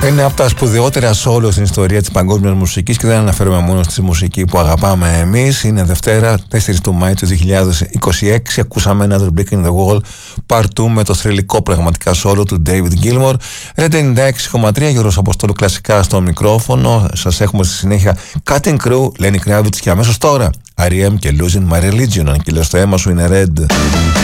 Είναι από τα σπουδαιότερα solo στην ιστορία της παγκόσμιας μουσικής και δεν αναφέρομαι μόνο στη μουσική που αγαπάμε εμείς. Είναι Δευτέρα, 4 του Μάη του 2026. Ακούσαμε ένα Break in the Wall Part 2 με το θρυλικό πραγματικά solo του David Gilmour. Red 96,3, Γιώργος Αποστόλου κλασικά στο μικρόφωνο. Σας έχουμε στη συνέχεια Cutting Crew, Lenny Kravitz και αμέσως τώρα R.E.M. και Losing My Religion. Αν και λέω στο αίμα σου είναι Red.